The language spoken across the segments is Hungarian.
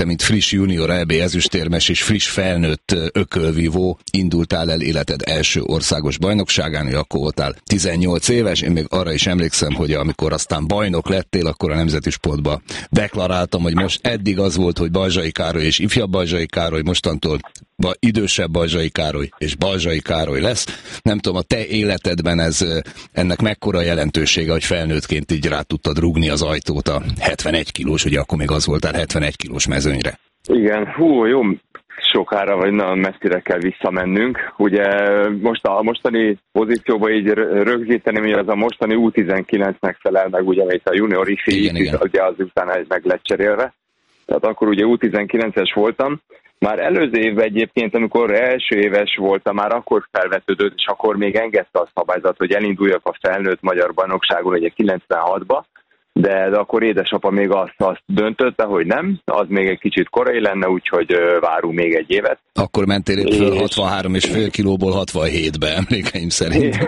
te, mint friss junior EB ezüstérmes és friss felnőtt ökölvívó indultál el életed első országos bajnokságán, hogy akkor voltál 18 éves, én még arra is emlékszem, hogy amikor aztán bajnok lettél, akkor a Nemzeti Sportba deklaráltam, hogy most eddig az volt, hogy Balzsai Károly és ifjabb Balzsai Károly, mostantól idősebb Balzsai Károly és Balzsai Károly lesz. Nem tudom, a te életedben ennek mekkora jelentősége, hogy felnőttként így rá tudtad rúgni az ajtót a 71 kilós, ugye akkor még az voltál 71 kilós mezőnyre. Igen, jó sokára vagy nagyon messzire kell visszamennünk. Ugye most a mostani pozícióban így rögzíteném, hogy az a mostani U19-nek felel meg, ugye, amit a junior ifi, ugye az utána meg lett cserélve. Tehát akkor ugye U19-es voltam. Már előző évben egyébként, amikor első éves voltam, már akkor felvetődött, és akkor még engedte a szabályzat, hogy elinduljak a felnőtt magyar bajnokságon, ugye 96-ba, de akkor édesapa még azt döntötte, hogy nem, az még egy kicsit korai lenne, úgyhogy várunk még egy évet. Akkor mentél itt föl 63,5 kilóból 67-be, emlékeim szerint.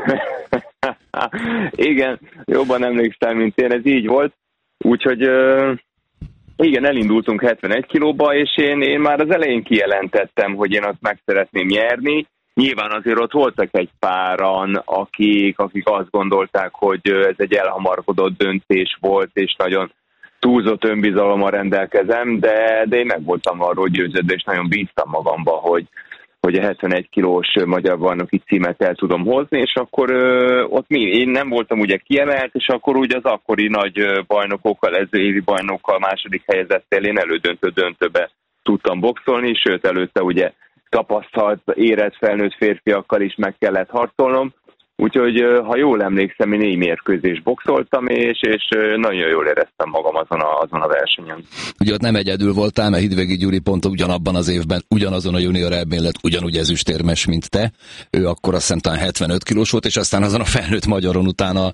Igen, jobban emlékszem, mint én, ez így volt. Úgyhogy igen, elindultunk 71 kilóba, és én már az elején kijelentettem, hogy én azt meg szeretném nyerni. Nyilván azért ott voltak egy páran, akik azt gondolták, hogy ez egy elhamarkodott döntés volt, és nagyon túlzott önbizalommal rendelkezem, de én meg voltam arról győződve, és nagyon bíztam magamba, hogy a 71 kilós magyar bajnoki címet el tudom hozni, és akkor ott én nem voltam ugye kiemelt, és akkor ugye az akkori nagy bajnokokkal, ez évi bajnokkal, második helyezettel én döntőbe tudtam boxolni, sőt előtte ugye tapasztalt, érett felnőtt férfiakkal is meg kellett harcolnom, úgyhogy ha jól emlékszem, én 4 mérkőzést boxoltam, és nagyon jól éreztem magam azon a versenyen. Ugye ott nem egyedül voltál, mert Hidvégi Gyuri pont ugyanabban az évben, ugyanazon a junior EB-n lett ugyanúgy ezüstérmes, mint te. Ő akkor azt hiszem talán 75 kilós volt, és aztán azon a felnőtt magyaron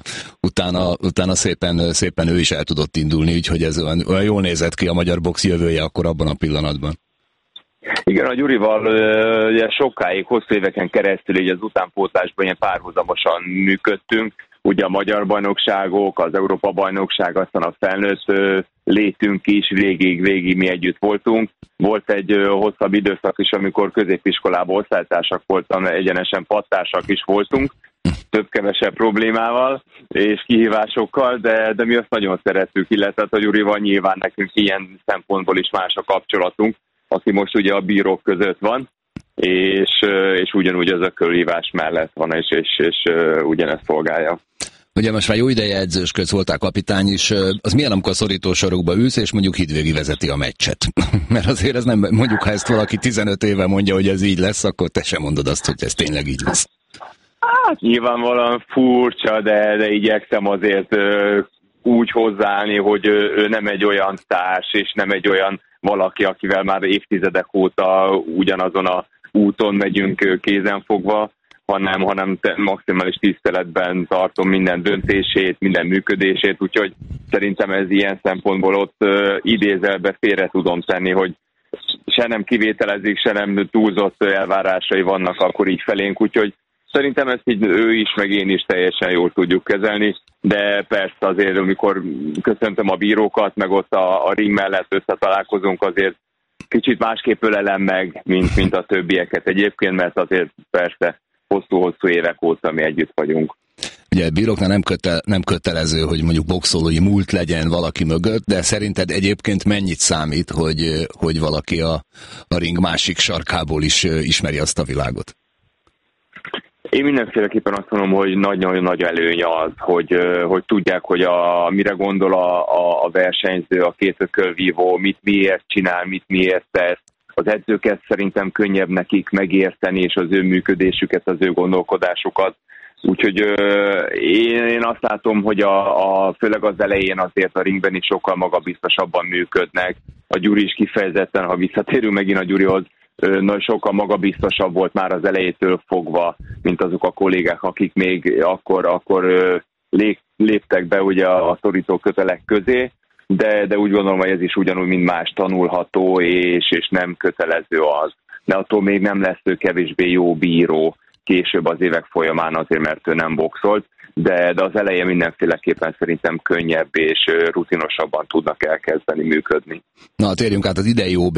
utána szépen ő is el tudott indulni, úgyhogy ez olyan jól nézett ki a magyar box jövője akkor abban a pillanatban. Igen, a Gyurival ugye sokáig, hosszú éveken keresztül így az utánpótlásban ilyen párhuzamosan működtünk. Ugye a magyar bajnokságok, az Európa bajnokság, aztán a felnőtt létünk is, végig mi együtt voltunk. Volt egy hosszabb időszak is, amikor középiskolában osztálytársak voltam, egyenesen pattársak is voltunk, több-kevesebb problémával és kihívásokkal, de mi azt nagyon szerettük, illetve a Gyurival nyilván nekünk ilyen szempontból is más a kapcsolatunk, aki most ugye a bírók között van, és ugyanúgy az ökölhívás mellett van, és ugyanezt szolgálja. Ugye most már jó ideje edzősködsz, voltál kapitány is, az milyen, amikor a szorítósarokba ülsz, és mondjuk Hidvégi vezeti a meccset? Mert azért ez nem, mondjuk ha ezt valaki 15 éve mondja, hogy ez így lesz, akkor te sem mondod azt, hogy ez tényleg így lesz. Hát nyilvánvalóan furcsa, de igyekszem azért úgy hozzáállni, hogy ő nem egy olyan társ, és nem egy olyan valaki, akivel már évtizedek óta ugyanazon a úton megyünk kézenfogva, hanem maximális tiszteletben tartom minden döntését, minden működését, úgyhogy szerintem ez ilyen szempontból ott idézelbe félre tudom tenni, hogy se nem kivételezik, se nem túlzott elvárásai vannak akkor így felénk, úgyhogy szerintem ezt így ő is, meg én is teljesen jól tudjuk kezelni, de persze azért, amikor köszöntöm a bírókat, meg ott a ring mellett összetalálkozunk, azért kicsit másképp ölelem meg, mint a többieket egyébként, mert azért persze hosszú-hosszú évek óta mi együtt vagyunk. Ugye bíróknál nem kötelező, hogy mondjuk boxolói múlt legyen valaki mögött, de szerinted egyébként mennyit számít, hogy valaki a ring másik sarkából is ismeri azt a világot? Én mindenféleképpen azt mondom, hogy nagyon nagy előny az, hogy tudják, hogy mire gondol a versenyző, a két ökölvívó, mit miért csinál, mit miért tesz. Az edzőket szerintem könnyebb nekik megérteni, és az ő működésüket, az ő gondolkodásukat. Úgyhogy én azt látom, hogy főleg az elején azért a ringben is sokkal magabiztosabban működnek. A Gyuri is kifejezetten, ha visszatérünk megint a Gyurihoz, nagyon sokkal magabiztosabb volt már az elejétől fogva, mint azok a kollégák, akik még akkor léptek be ugye a szorító kötelek közé, de úgy gondolom, hogy ez is ugyanúgy, mint más tanulható, és nem kötelező az. De attól még nem lesz ő kevésbé jó bíró később az évek folyamán azért, mert ő nem boxolt. de az eleje mindenféleképpen szerintem könnyebb és rutinosabban tudnak elkezdeni működni. Na, térjünk át az idei